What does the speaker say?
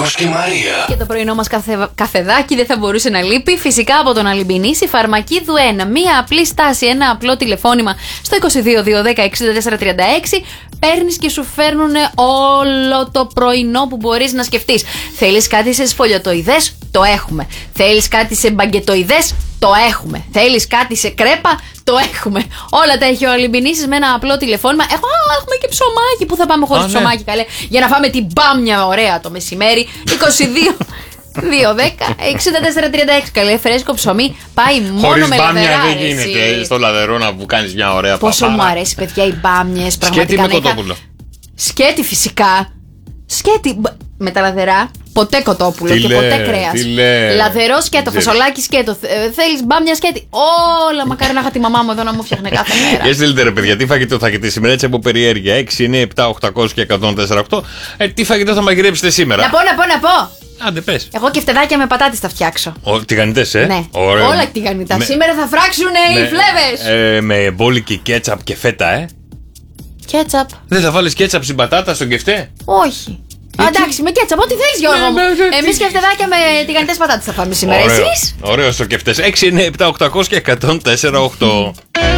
Νίκος και η Μαρία. Και το πρωινό μας καφεδάκι δεν θα μπορούσε να λείπει. Φυσικά από τον Αλυμπινίση, Φαρμακίδου 1. Μία απλή στάση, ένα απλό τηλεφώνημα στο 22-210-6436. Παίρνεις και σου φέρνουν όλο το πρωινό που μπορείς να σκεφτείς. Θέλεις κάτι σε σφολιοτοειδές? Το έχουμε. Θέλεις κάτι σε μπαγκετοειδές? Το έχουμε. Θέλεις κάτι σε κρέπα? Το έχουμε. Όλα τα έχει ο Αλυμπινίσης με ένα απλό τηλεφώνημα. Έχουμε και ψωμάκι. Πού θα πάμε χωρίς ψωμάκι, καλέ? Για να φάμε την μπάμια ωραία το μεσημέρι. 22-210-6436. Καλέ, φρέσκο ψωμί. Πάει μόνο χωρίς με μπάμια λαδερά. δεν γίνεται στο λαδερό που κάνεις μια ωραία παπάρα. Πόσο μου αρέσει, παιδιά, οι μπάμιες. Σκέτη με κοτόπουλο. Σκέτη, φυσικά. Σκέτη με τα λαδερά. Ποτέ κοτόπουλο και ποτέ κρέας. Λαδερό σκέτο, φασολάκι σκέτο. Θέλεις μπάμια σκέτη? Όλα, μακάρι να είχα τη μαμά μου εδώ να μου φτιάχνε κάθε μέρα. Και στείλτε ρε παιδιά, τι φαγητό θα έχετε σήμερα, έτσι από περιέργεια. 6, 9, 7, 800 και 148. Τι φαγητό θα μαγειρέψετε σήμερα? Να πω. Άντε πες. Εγώ και φτεδάκια με πατάτες θα φτιάξω. Τηγανιτές, Ναι, ωραίο. όλα τηγανιτά. Σήμερα θα φράξουν οι φλέβες. Με μπόλικη κέτσαπ και φέτα, Κέτσαπ. Δεν θα βάλεις κέτσαπ στην πατάτα στον κεφτέ? Όχι. Εντάξει, με κέτσαπ, ό,τι θέλεις, Γιώργο μου. Εμείς και φτεδάκια με τηγανιτές πατάτες θα φάμε σήμερα. Εσείς? Ωραίο στο κεφτές. 6, 9, 7, 800 και 148.